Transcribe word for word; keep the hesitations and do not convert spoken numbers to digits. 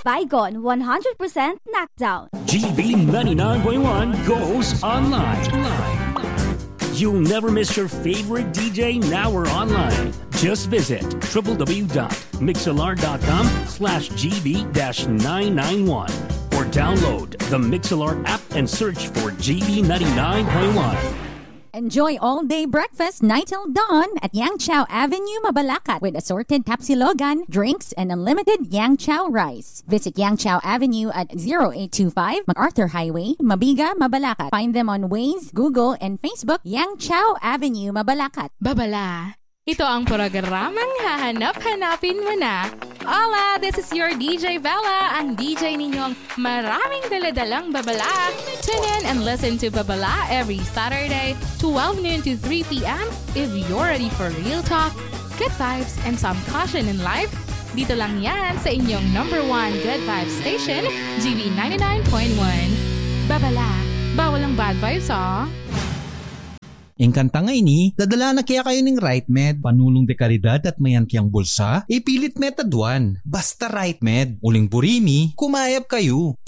Baygon one hundred percent knockdown. G B ninety-nine point one goes online. You'll never miss your favorite D J now or online. Just visit w w w dot mixlr dot com slash g b nine nine one or download the Mixlr app and search for G B ninety-nine point one. Enjoy all-day breakfast night till dawn at Yang Chow Avenue, Mabalacat with assorted tapsilogan, drinks, and unlimited Yang Chow rice. Visit Yang Chow Avenue at zero eight two five MacArthur Highway, Mabiga, Mabalacat. Find them on Waze, Google, and Facebook, Yang Chow Avenue, Mabalacat. Babala, ito ang programang hahanap-hanapin mo na. Hola, this is your D J Bella, ang D J ninyong maraming daladalang babala. Tune in and listen to Babala every Saturday, twelve noon to three p.m. If you're ready for real talk, good vibes, and some caution in life, dito lang yan sa inyong number one good vibes station, G B ninety-nine point one. Babala, bawal ang bad vibes, ah. Engkanta nga ini, dadala na kaya kayo ng Right Med, panulong de kalidad at mayan kiyang bulsa, ipilit metadwan. Basta Right Med, uling burimi, kumayap kayo.